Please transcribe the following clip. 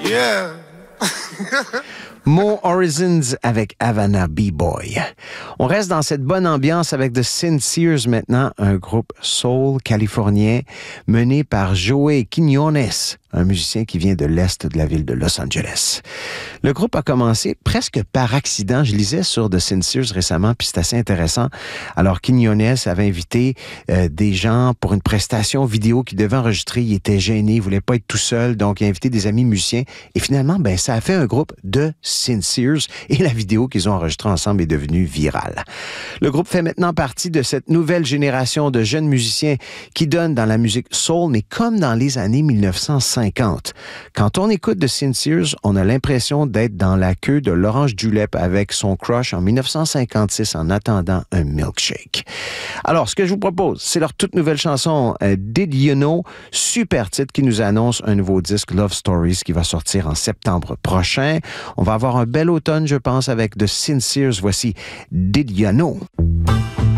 Yeah. Mo Horizons avec Havana B-Boy. On reste dans cette bonne ambiance avec The Sincers maintenant, un groupe soul californien mené par Joey Quiñones, un musicien qui vient de l'est de la ville de Los Angeles. Le groupe a commencé presque par accident. Je lisais sur The Sincers récemment, puis c'est assez intéressant. Alors, Quiñones avait invité des gens pour une prestation vidéo qu'il devait enregistrer. Il était gêné, il voulait pas être tout seul, donc il a invité des amis musiciens. Et finalement, ça a fait un groupe de Sincers et la vidéo qu'ils ont enregistrée ensemble est devenue virale. Le groupe fait maintenant partie de cette nouvelle génération de jeunes musiciens qui donnent dans la musique soul, mais comme dans les années 1950. Quand on écoute The Sincers, on a l'impression d'être dans la queue de l'Orange Julep avec son crush en 1956 en attendant un milkshake. Alors, ce que je vous propose, c'est leur toute nouvelle chanson Did You Know, super titre qui nous annonce un nouveau disque Love Stories qui va sortir en septembre prochain. On va avoir un bel automne, je pense, avec The Sincers. Voici Did You Know?